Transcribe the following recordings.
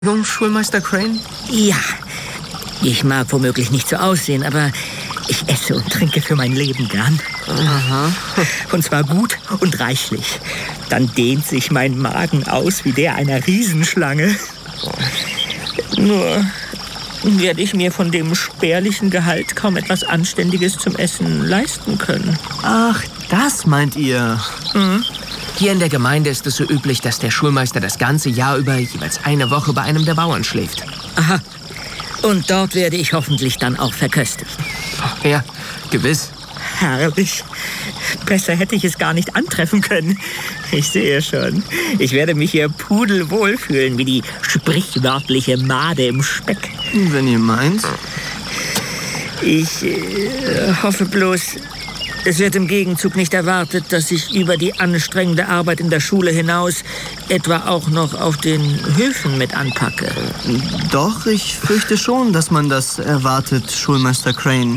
Nun, Schulmeister Crane? Ja, ich mag womöglich nicht so aussehen, aber ich esse und trinke für mein Leben gern. Aha. Und zwar gut und reichlich. Dann dehnt sich mein Magen aus wie der einer Riesenschlange. Nur werde ich mir von dem spärlichen Gehalt kaum etwas Anständiges zum Essen leisten können. Ach, das meint ihr? Mhm. Hier in der Gemeinde ist es so üblich, dass der Schulmeister das ganze Jahr über jeweils eine Woche bei einem der Bauern schläft. Aha. Und dort werde ich hoffentlich dann auch verköstigt. Ja, gewiss. Herrlich. Besser hätte ich es gar nicht antreffen können. Ich sehe schon. Ich werde mich hier pudelwohl fühlen, wie die sprichwörtliche Made im Speck. Wenn ihr meint. Ich hoffe bloß, es wird im Gegenzug nicht erwartet, dass ich über die anstrengende Arbeit in der Schule hinaus etwa auch noch auf den Höfen mit anpacke. Doch, ich fürchte schon, dass man das erwartet, Schulmeister Crane.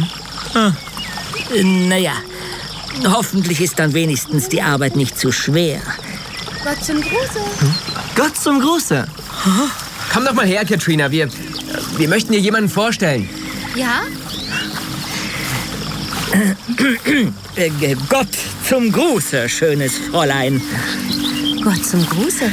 Naja, hoffentlich ist dann wenigstens die Arbeit nicht zu schwer. Gott zum Gruße. Gott zum Gruße. Komm doch mal her, Katrina. Wir möchten dir jemanden vorstellen. Ja? Gott zum Gruße, schönes Fräulein. Gott zum Gruße.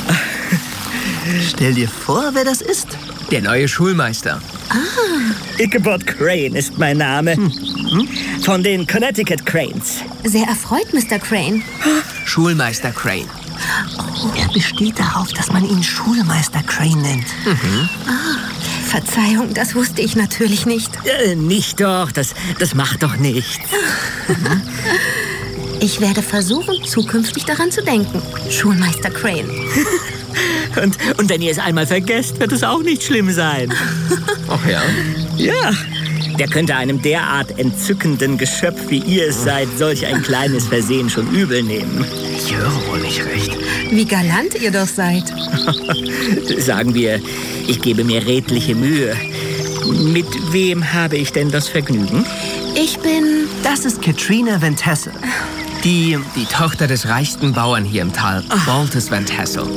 Stell dir vor, wer das ist. Der neue Schulmeister. Ichabod Crane ist mein Name. Von den Connecticut Cranes. Sehr erfreut, Mr. Crane. Schulmeister Crane. Er besteht darauf, dass man ihn Schulmeister Crane nennt. Verzeihung, das wusste ich natürlich nicht. Nicht doch, das macht doch nichts. Ich werde versuchen, zukünftig daran zu denken. Schulmeister Crane. Und wenn ihr es einmal vergesst, wird es auch nicht schlimm sein. Ach ja? Ja, der könnte einem derart entzückenden Geschöpf, wie ihr es seid, solch ein kleines Versehen schon übel nehmen. Ich höre wohl nicht recht. Wie galant ihr doch seid. Sagen wir, ich gebe mir redliche Mühe. Mit wem habe ich denn das Vergnügen? Ich bin... Das ist Katrina Van Tassel. Die Die Tochter des reichsten Bauern hier im Tal, Baltus Van Tassel.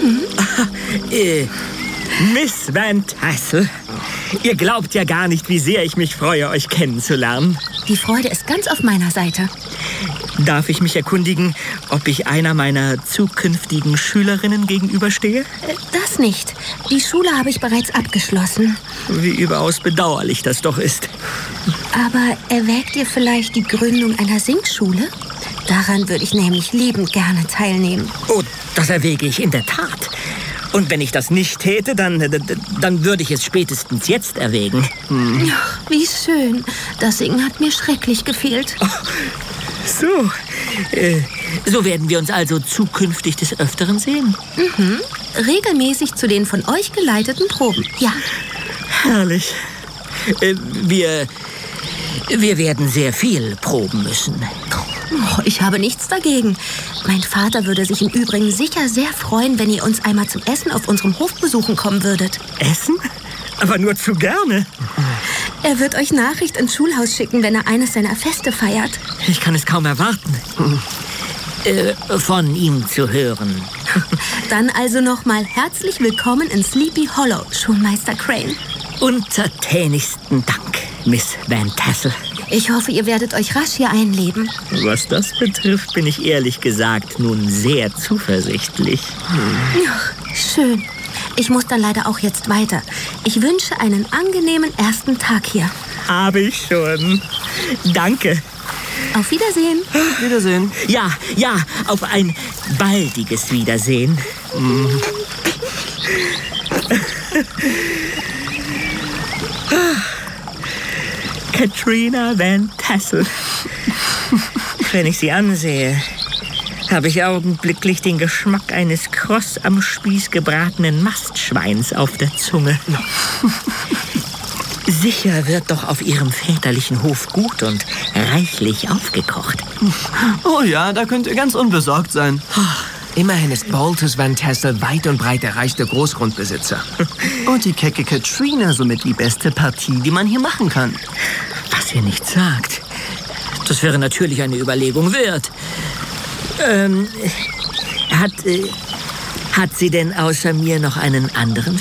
Miss Van Tassel. Ihr glaubt ja gar nicht, wie sehr ich mich freue, euch kennenzulernen. Die Freude ist ganz auf meiner Seite. Darf ich mich erkundigen, ob ich einer meiner zukünftigen Schülerinnen gegenüberstehe? Das nicht. Die Schule habe ich bereits abgeschlossen. Wie überaus bedauerlich das doch ist. Aber erwägt ihr vielleicht die Gründung einer Singschule? Daran würde ich nämlich liebend gerne teilnehmen. Oh, das erwäge ich in der Tat. Und wenn ich das nicht täte, dann würde ich es spätestens jetzt erwägen. Ach, wie schön. Das Singen hat mir schrecklich gefehlt. So, so werden wir uns also zukünftig des Öfteren sehen. Regelmäßig zu den von euch geleiteten Proben. Ja. Herrlich. Wir werden sehr viel proben müssen. Oh, ich habe nichts dagegen. Mein Vater würde sich im Übrigen sicher sehr freuen, wenn ihr uns einmal zum Essen auf unserem Hof besuchen kommen würdet. Essen? Aber nur zu gerne. Er wird euch Nachricht ins Schulhaus schicken, wenn er eines seiner Feste feiert. Ich kann es kaum erwarten, von ihm zu hören. Dann also nochmal herzlich willkommen in Sleepy Hollow, Schulmeister Crane. Untertänigsten Dank, Miss Van Tassel. Ich hoffe, ihr werdet euch rasch hier einleben. Was das betrifft, bin ich ehrlich gesagt nun sehr zuversichtlich. Ach, schön. Ich muss dann leider auch jetzt weiter. Ich wünsche einen angenehmen ersten Tag hier. Habe ich schon. Danke. Auf Wiedersehen. Wiedersehen. Ja, auf ein baldiges Wiedersehen. Katrina Van Tassel. Wenn ich sie ansehe, habe ich augenblicklich den Geschmack eines kross am Spieß gebratenen Mastschweins auf der Zunge. Sicher wird doch auf ihrem väterlichen Hof gut und reichlich aufgekocht. Oh ja, da könnt ihr ganz unbesorgt sein. Immerhin ist Baltus Van Tassel weit und breit der reichste Großgrundbesitzer. Und die kecke Katrina somit die beste Partie, die man hier machen kann. Was ihr nicht sagt. Das wäre natürlich eine Überlegung wert. Hat sie denn außer mir noch einen anderen